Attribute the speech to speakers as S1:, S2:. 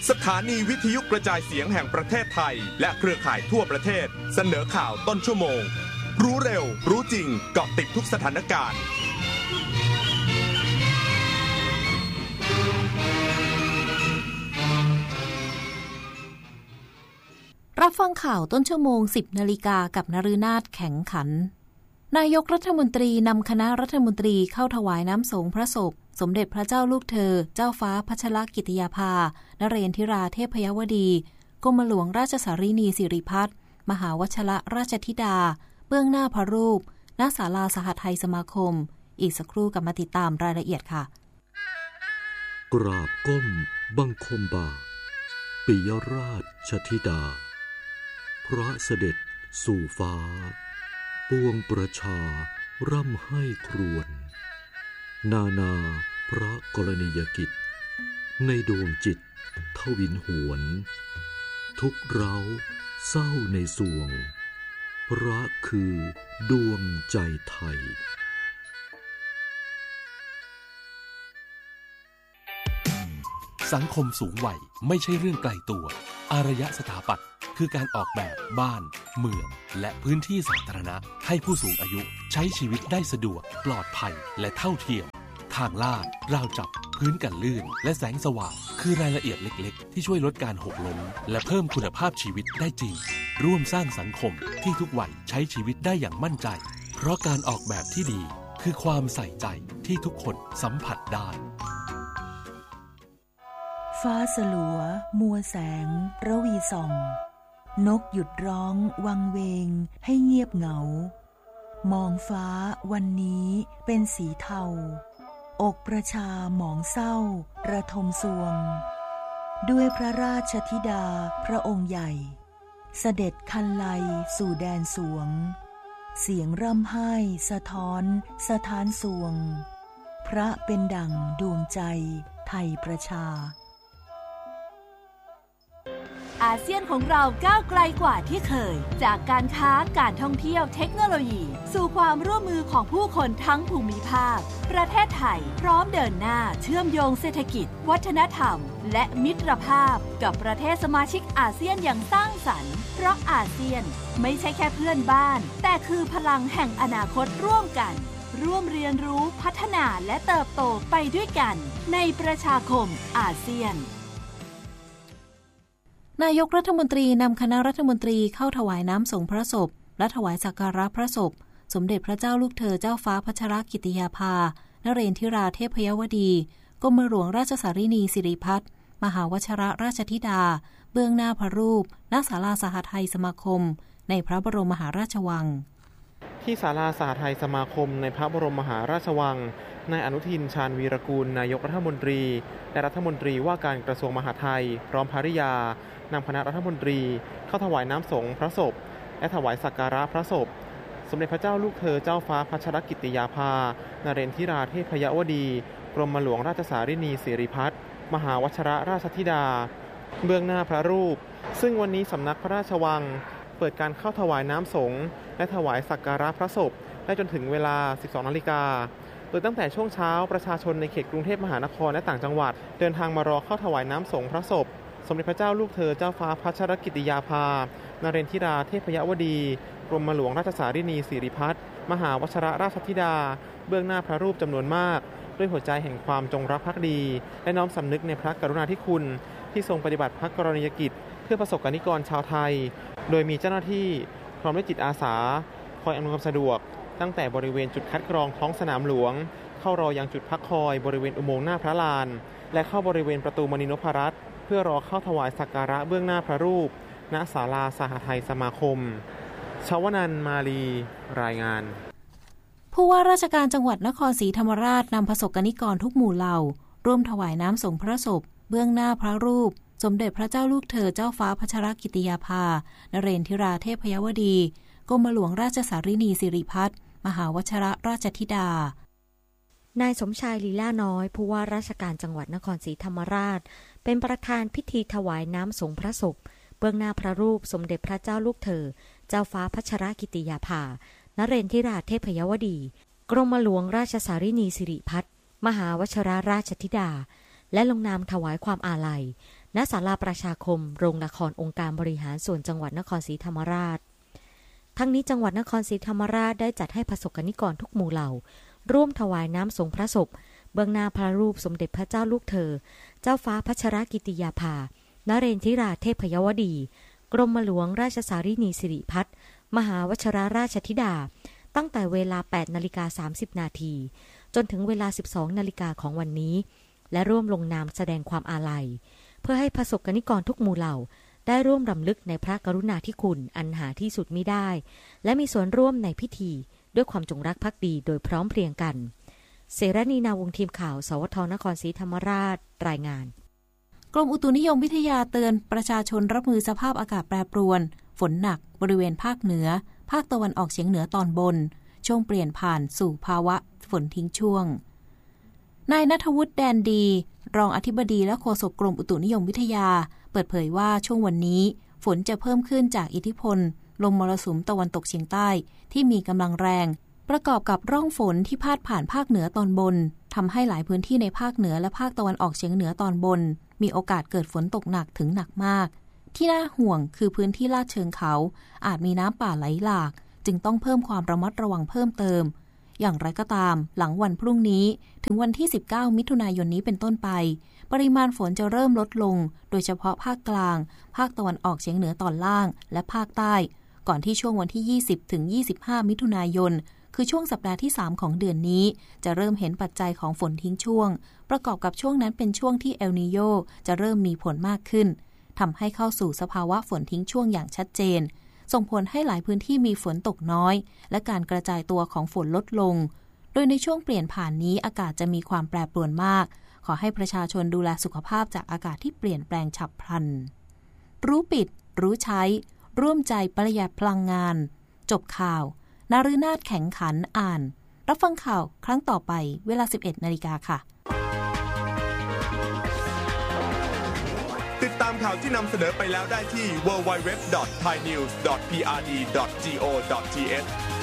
S1: สถานีวิทยุกระจายเสียงแห่งประเทศไทยและเครือข่ายทั่วประเทศเสนอข่าวต้นชั่วโมงรู้เร็วรู้จริงเกาะติดทุกสถานการณ์
S2: รับฟังข่าวต้นชั่วโมง 10 นาฬิกากับนฤนาถแข็งขันนายกรัฐมนตรีนำคณะรัฐมนตรีเข้าถวายน้ำสงฆ์พระศพสมเด็จพระเจ้าลูกเธอเจ้าฟ้าพัชรกิติยาภานเรนทิราเทพยวดีกรมหลวงราชสารีนีสิริพัฒน์มหาวชิรราชธิดาเบื้องหน้าพระรูปณศาลาสหไทยสมาคมอีกสักครู่กลับมาติดตามรายละเอียดค่ะ
S3: กราบก้มบังคมบาทปิยราชธิดาพระเสด็จสู่ฟ้าปวงประชาร่ำให้ครวญนานาพระกรณียกิจในดวงจิตทวินหวนทุกเร้าเศร้าในสวงพระคือดวงใจไทย
S4: สังคมสูงวัยไม่ใช่เรื่องไกลตัวอารยสถาปัตย์คือการออกแบบบ้านเมืองและพื้นที่สาธารณะให้ผู้สูงอายุใช้ชีวิตได้สะดวกปลอดภัยและเท่าเทียมทางลาดราวจับพื้นกันลื่นและแสงสว่างคือรายละเอียดเล็กๆที่ช่วยลดการหกล้มและเพิ่มคุณภาพชีวิตได้จริงร่วมสร้างสังคมที่ทุกวัยใช้ชีวิตได้อย่างมั่นใจเพราะการออกแบบที่ดีคือความใส่ใจที่ทุกคนสัมผัสได้
S5: ฟ้าสลัวมัวแสงระวีส่องนกหยุดร้องวังเวงให้เงียบเหงามองฟ้าวันนี้เป็นสีเทาอกประชาหมองเศร้าระทมสวงด้วยพระราชธิดาพระองค์ใหญ่เสด็จคันไลสู่แดนสวงเสียงร่ำไห้สะท้อนสถานสวงพระเป็นดั่งดวงใจไทยประชา
S6: อาเซียนของเราก้าวไกลกว่าที่เคยจากการค้าการท่องเที่ยวเทคโนโลยีสู่ความร่วมมือของผู้คนทั้งภูมิภาคประเทศไทยพร้อมเดินหน้าเชื่อมโยงเศรษฐกิจวัฒนธรรมและมิตรภาพกับประเทศสมาชิกอาเซียนอย่างสร้างสรรค์เพราะอาเซียนไม่ใช่แค่เพื่อนบ้านแต่คือพลังแห่งอนาคตร่วมกันร่วมเรียนรู้พัฒนาและเติบโตไปด้วยกันในประชาคมอาเซียน
S2: นายกรัฐมนตรีนำคณะรัฐมนตรีเข้าถวายน้ำสงฆ์พระศพและถวายสักการะพระศพสมเด็จพระเจ้าลูกเธอเจ้าฟ้าพัชรกิติยาภานเรนทิราเทพยวดีกรมหลวงราชสารีนีสิริพัฒน์มหาวชิรราชธิดาเบื้องหน้าพระรูปณศาลาสหไทยสมาคมในพระบรมมหาราชวัง
S7: ที่ศาลาสหไทยสมาคมในพระบรมมหาราชวังนายอนุทินชาญวีรกูลนายกรัฐมนตรีและรัฐมนตรีว่าการกระทรวงมหาดไทยพร้อมภริยานำคณะรัฐมนตรีเข้าถวายน้ำสงฆ์พระศพและถวายสักการะพระศพสมเด็จพระเจ้าลูกเธอเจ้าฟ้าพัชรกิติยาภานเรนทิราเทพยวดีกรมหลวงราชสารีนีสิริพัฒน์มหาวชิรราชธิดาเบื้องหน้าพระรูปซึ่งวันนี้สำนักพระราชวังเปิดการเข้าถวายน้ำสงฆ์และถวายสักการะพระศพได้จนถึงเวลา 12 นาฬิกาโดยตั้งแต่ช่วงเช้าประชาชนในเขตกรุงเทพมหานครและต่างจังหวัดเดินทางมารอเข้าถวายน้ำสงฆ์พระศพสมเด็จพระเจ้าลูกเธอเจ้าฟ้าพัชรกิติยาภานเรนทิราเทพยวดีกรมหลวงราชสารีนีสิริพัฒน์มหาวชิรราชธิดาเบื้องหน้าพระรูปจำนวนมากด้วยหัวใจแห่งความจงรักภักดีและน้อมสำนึกในพระกรุณาธิคุณที่ทรงปฏิบัติพระกรณียกิจเพื่อประสบกนิกรชาวไทยโดยมีเจ้าหน้าที่พร้อมด้วยจิตอาสาคอยอำนวยความสะดวกตั้งแต่บริเวณจุดคัดกรองท้องสนามหลวงเข้ารอยังจุดพักคอยบริเวณอุโมงค์หน้าพระลานและเข้าบริเวณประตูมณีนพรัตน์เพื่อรอเข้าถวายสักการะเบื้องหน้าพระรูปณศาลาสหไทยสมาคมชวนันท์มาลีรายงาน
S2: ผู้ว่าราชการจังหวัดนครศรีธรรมราชนำประสบกนิกรทุกหมู่เหล่าร่วมถวายน้ำสงฆ์พระศพเบื้องหน้าพระรูปสมเด็จพระเจ้าลูกเธอเจ้าฟ้าพัชรกิติยาภานเรนทิราเทพยวดีกรมหลวงราชสารีนีสิริพัฒน์มหาวชิรราชธิดาน
S8: ายสมชายลีลาน้อยผู้ว่าราชการจังหวัดนครศรีธรรมราชเป็นประธานพิธีถวายน้ำสงฆ์พระศพเบื้องหน้าพระรูปสมเด็จพระเจ้าลูกเธอเจ้าฟ้าพัชรกิติยาภานเรนทิราเทพยวดีกรมหลวงราชสารีนีสิริพัฒน์มหาวชิรราชธิดาและลงนามถวายความอาลัยณศาลาประชาคมโรงละครองค์การบริหารส่วนจังหวัดนครศรีธรรมราชทั้งนี้จังหวัดนครศรีธรรมราชได้จัดให้ประสบกนิกรทุกหมู่เหล่าร่วมถวายน้ำสงพระศพเบื้องหน้าพระรูปสมเด็จพระเจ้าลูกเธอเจ้าฟ้าพัชรกิติยาภานเรนทิราเทพยวดีกรมหลวงราชสารินีสิริพัฒน์มหาวชรราชธิดาตั้งแต่เวลา 8:30 นาทีจนถึงเวลา 12 นาฬิกาของวันนี้และร่วมลงนามแสดงความอาลัยเพื่อให้ประสบกนิกรทุกหมู่เหล่าได้ร่วมรำลึกในพระกรุณาธิคุณอันหาที่สุดมิได้และมีส่วนร่วมในพิธีด้วยความจงรักภักดีโดยพร้อมเพรียงกันเสรณีนาวงศ์ทีมข่าวสวทนครศรีธรรมราชรายงาน
S2: กรมอุตุนิยมวิทยาเตือนประชาชนรับมือสภาพอากาศแปรปรวนฝนหนักบริเวณภาคเหนือภาคตะวันออกเฉียงเหนือตอนบนช่วงเปลี่ยนผ่านสู่ภาวะฝนทิ้งช่วงนายณัฐวุฒิแดนดีรองอธิบดีและโฆษกกรมอุตุนิยมวิทยาเปิดเผยว่าช่วงวันนี้ฝนจะเพิ่มขึ้นจากอิทธิพลลมมรสุมตะวันตกเฉียงใต้ที่มีกำลังแรงประกอบกับร่องฝนที่พาดผ่านภาคเหนือตอนบนทำให้หลายพื้นที่ในภาคเหนือและภาคตะวันออกเฉียงเหนือตอนบนมีโอกาสเกิดฝนตกหนักถึงหนักมากที่น่าห่วงคือพื้นที่ลาดเชิงเขาอาจมีน้ำป่าไหลหลากจึงต้องเพิ่มความระมัดระวังเพิ่มเติมอย่างไรก็ตามหลังวันพรุ่งนี้ถึงวันที่19มิถุนายนนี้เป็นต้นไปปริมาณฝนจะเริ่มลดลงโดยเฉพาะภาคกลางภาคตะวันออกเฉียงเหนือตอนล่างและภาคใต้ก่อนที่ช่วงวันที่20ถึง25มิถุนายนคือช่วงสัปดาห์ที่3ของเดือนนี้จะเริ่มเห็นปัจจัยของฝนทิ้งช่วงประกอบกับช่วงนั้นเป็นช่วงที่เอลนีโญจะเริ่มมีผลมากขึ้นทำให้เข้าสู่สภาวะฝนทิ้งช่วงอย่างชัดเจนส่งผลให้หลายพื้นที่มีฝนตกน้อยและการกระจายตัวของฝนลดลงโดยในช่วงเปลี่ยนผ่านนี้อากาศจะมีความแปรปรวนมากขอให้ประชาชนดูแลสุขภาพจากอากาศที่เปลี่ยนแปลงฉับพลันรู้ปิดรู้ใช้ร่วมใจประหยัดพลังงานจบข่าวนฤนาถแข็งขันอ่านรับฟังข่าวครั้งต่อไปเวลา 11:00 น.ค่ะ
S1: ติดตามข่าวที่นำเสนอไปแล้วได้ที่ www.thainews.prd.go.th